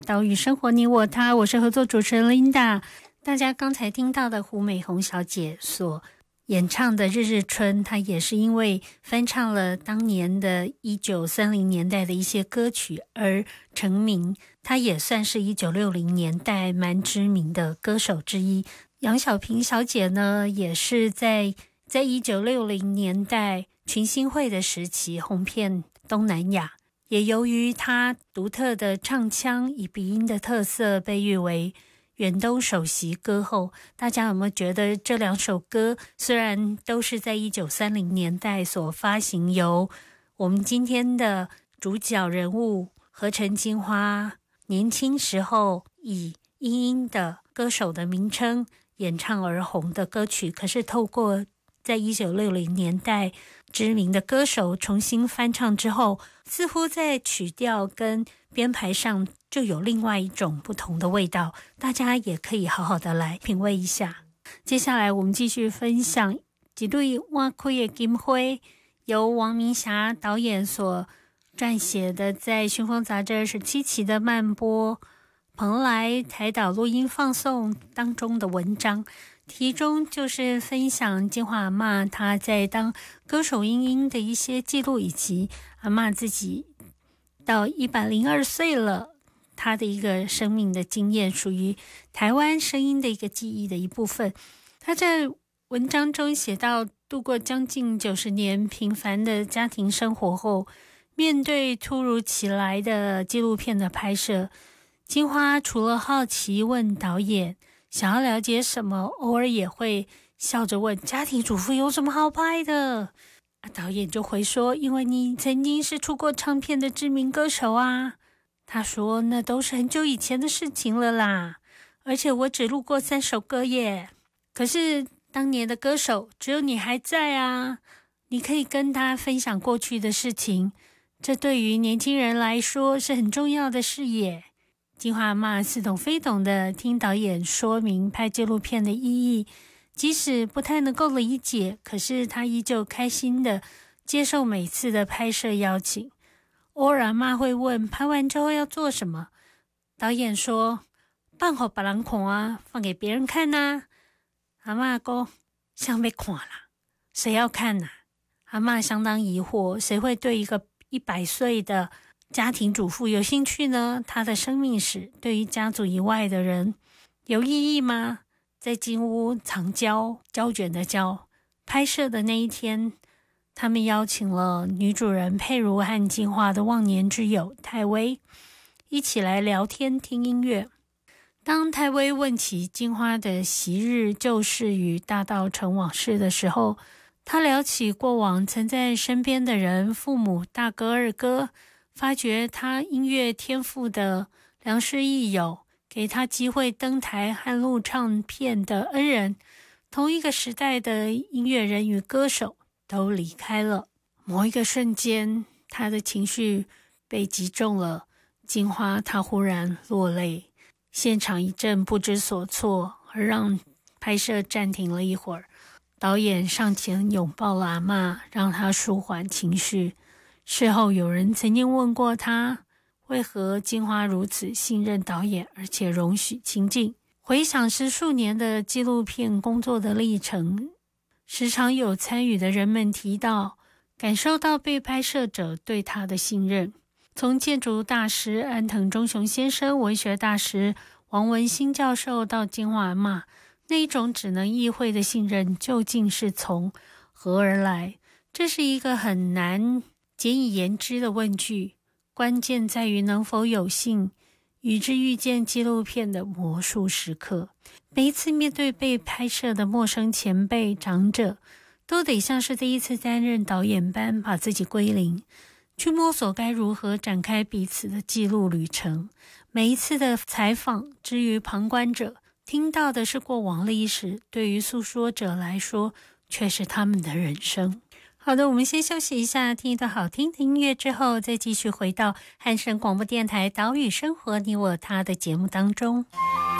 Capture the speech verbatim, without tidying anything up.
岛屿生活你我他，我是合作主持人 Linda。 大家刚才听到的胡美红小姐所演唱的《日日春》，她也是因为翻唱了当年的一九三零年代的一些歌曲而成名，她也算是一九六零年代蛮知名的歌手之一。杨小萍小姐呢，也是在在一九六零年代群星会的时期红遍东南亚，也由于她独特的唱腔以鼻音的特色，被誉为远东首席歌后。大家有没有觉得这两首歌虽然都是在一九三零年代所发行，由我们今天的主角人物河城金花年轻时候以英英的歌手的名称演唱而红的歌曲，可是透过在一九六零年代知名的歌手重新翻唱之后，似乎在曲调跟编排上就有另外一种不同的味道，大家也可以好好的来品味一下。接下来我们继续分享一对挖开的金花，由王明霞导演所撰写的，在讯风杂志二十七期的慢播蓬莱台岛录音放送当中的文章，其中就是分享金花阿嬷她在当歌手英英的一些记录，以及阿嬷自己到一百零二岁了，她的一个生命的经验，属于台湾声音的一个记忆的一部分。她在文章中写到，度过将近九十年平凡的家庭生活后，面对突如其来的纪录片的拍摄，金花除了好奇问导演想要了解什么，偶尔也会笑着问家庭主妇有什么好拍的。啊、导演就回说，因为你曾经是出过唱片的知名歌手啊。他说那都是很久以前的事情了啦，而且我只录过三首歌耶。可是当年的歌手只有你还在啊，你可以跟他分享过去的事情，这对于年轻人来说是很重要的事耶。金花阿嬷似懂非懂的听导演说明拍纪录片的意义，即使不太能够理解，可是他依旧开心的接受每次的拍摄邀请。偶尔阿嬷会问拍完之后要做什么，导演说放给别人看啊，放给别人看啊。阿嬷说想被看啦，谁要看啊？阿嬷相当疑惑，谁会对一个一百岁的家庭主妇有兴趣呢？她的生命史对于家族以外的人有意义吗？在金屋藏娇，胶卷的胶，拍摄的那一天，他们邀请了女主人佩如和金花的忘年之友泰薇一起来聊天听音乐。当泰薇问起金花的昔日旧事与大道城往事的时候，她聊起过往曾在身边的人，父母、大哥、二哥，发觉他音乐天赋的良师益友，给他机会登台和录唱片的恩人，同一个时代的音乐人与歌手都离开了。某一个瞬间，他的情绪被击中了，金花他忽然落泪，现场一阵不知所措，而让拍摄暂停了一会儿。导演上前拥抱了阿嬷，让她舒缓情绪。事后有人曾经问过他，为何金花如此信任导演，而且容许亲近。回想十数年的纪录片工作的历程，时常有参与的人们提到，感受到被拍摄者对他的信任。从建筑大师安藤忠雄先生、文学大师王文兴教授到金花阿嬷，那一种只能意会的信任究竟是从何而来？这是一个很难简以言之的问句，关键在于能否有幸与之遇见纪录片的魔术时刻。每一次面对被拍摄的陌生前辈长者，都得像是第一次担任导演般把自己归零，去摸索该如何展开彼此的记录旅程。每一次的采访，至于旁观者听到的是过往历史，对于诉说者来说却是他们的人生。好的，我们先休息一下，听一段好听的音乐之后，再继续回到汉声广播电台岛屿生活你我他的节目当中。